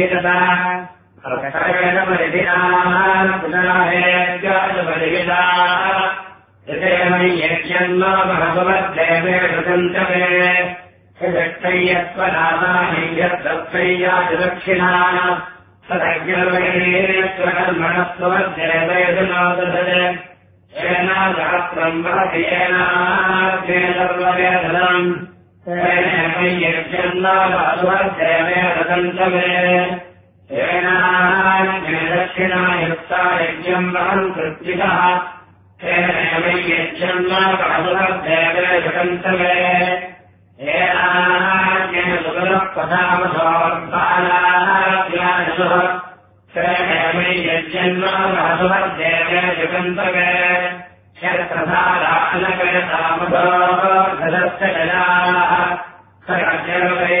दक्षिणा सहस्रम् वहति येनार्वेदनम् दक्षिणा युक्ता यज्ञम् वहन् कृत्विकः येनैर्यज्ञन्नाभुवर्देवे येनाज्ञेन पदामसोर्पालाज्ञानसुः यज्ञन्नाभुवर्देवे जगन्तवे क्षत्रधारानकयतामसो धरस्य जलाः